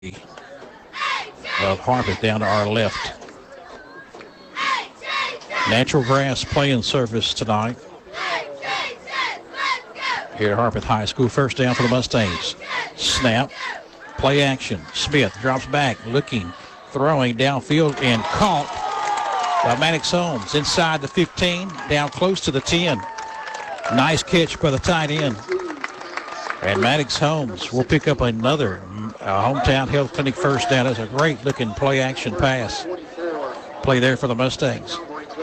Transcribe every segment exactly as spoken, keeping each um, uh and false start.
of Harpeth down to our left. Natural grass playing surface tonight here at Harpeth High School. First down for the Mustangs. Snap, play action. Smith drops back, looking, throwing downfield, and caught by Maddox Holmes inside the fifteen, down close to the ten. Nice catch by the tight end. And Maddox Holmes will pick up another uh, Hometown Health Clinic first down. That's a great looking play action pass. Play there for the Mustangs.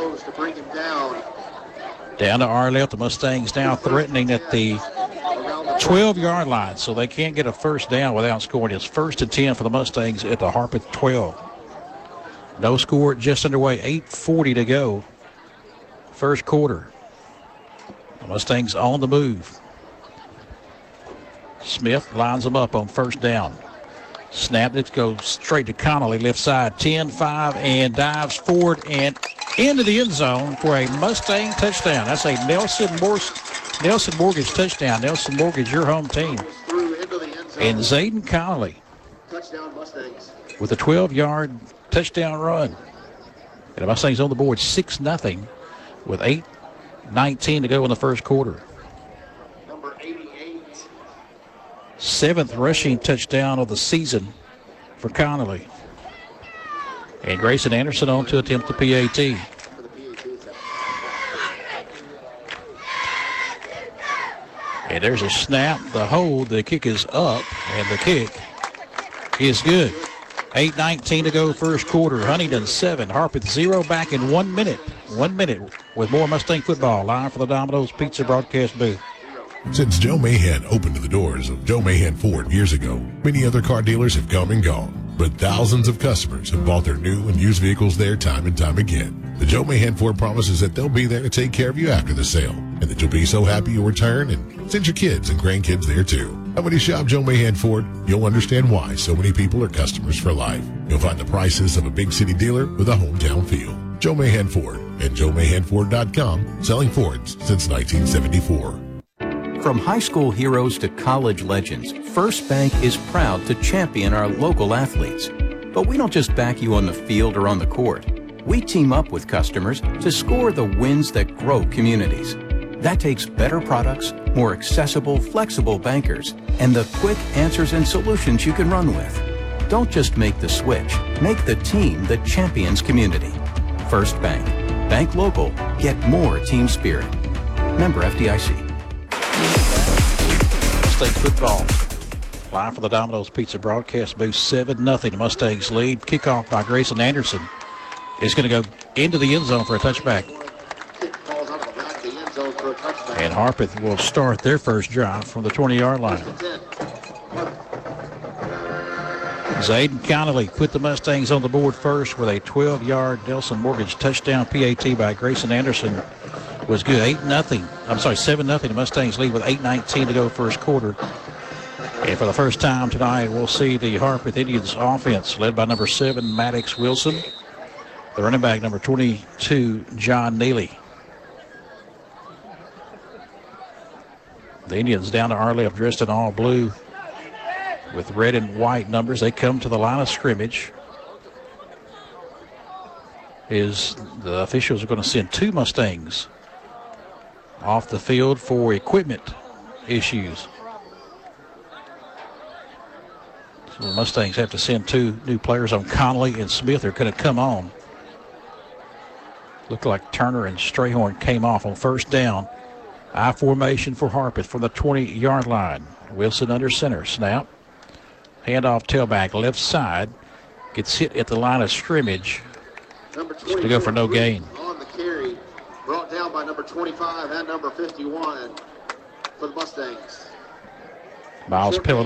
Down to our left, the Mustangs now threatening at the twelve-yard line, so they can't get a first down without scoring. It's first and ten for the Mustangs at the Harpeth twelve. No score, just underway, eight forty to go. First quarter. The Mustangs on the move. Smith lines them up on first down. Snap it, goes straight to Connolly, left side, ten five, and dives forward and into the end zone for a Mustang touchdown. That's a Nelson Morse, Nelson Mortgage touchdown. Nelson Mortgage, your home team. And Zayden Connolly touchdown Mustangs with a twelve-yard touchdown run. And the Mustangs on the board six nothing with eight nineteen to go in the first quarter. Number eighty-eight. Seventh rushing touchdown of the season for Connolly. And Grayson Anderson on to attempt the P A T. And there's a snap, the hold, the kick is up, and the kick is good. eight nineteen to go first quarter. Huntington seven, Harpeth zero, back in one minute. One minute with more Mustang football. Live for the Domino's Pizza broadcast booth. Since Joe Mahan opened the doors of Joe Mahan Ford years ago, many other car dealers have come and gone. But thousands of customers have bought their new and used vehicles there time and time again. The Joe Mahan Ford promises that they'll be there to take care of you after the sale, and that you'll be so happy you'll return and send your kids and grandkids there too. And when you shop Joe Mahan Ford, you'll understand why so many people are customers for life. You'll find the prices of a big city dealer with a hometown feel. Joe Mahan Ford and Joe Mahan Ford dot com, selling Fords since nineteen seventy-four. From high school heroes to college legends, First Bank is proud to champion our local athletes. But we don't just back you on the field or on the court. We team up with customers to score the wins that grow communities. That takes better products, more accessible, flexible bankers, and the quick answers and solutions you can run with. Don't just make the switch. Make the team that champions community. First Bank. Bank local. Get more team spirit. Member F D I C. Mustangs football. Live for the Domino's Pizza broadcast booth, seven nothing. Mustangs lead. Kickoff by Grayson Anderson is going to go into the end zone for a touchback. And Harpeth will start their first drive from the twenty-yard line. Zayden Connolly put the Mustangs on the board first with a twelve-yard Nelson Mortgage touchdown. P A T by Grayson Anderson was good. eight nothing. I'm sorry, seven nothing. The Mustangs lead with eight nineteen to go first quarter. And for the first time tonight, we'll see the Harpeth Indians offense led by number seven, Maddox Wilson. The running back, number twenty-two, John Neely. The Indians down to our left, dressed in all blue with red and white numbers. They come to the line of scrimmage. Is the officials are going to send two Mustangs off the field for equipment issues. So the Mustangs have to send two new players on. Connolly and Smith are going to come on. Looked like Turner and Strayhorn came off on first down. I formation for Harpeth from the twenty-yard line. Wilson under center. Snap. Handoff tailback left side. Gets hit at the line of scrimmage. Number It's going to go for no gain. On the carry, brought down by number twenty-five and number fifty-one for the Mustangs. Miles Pillen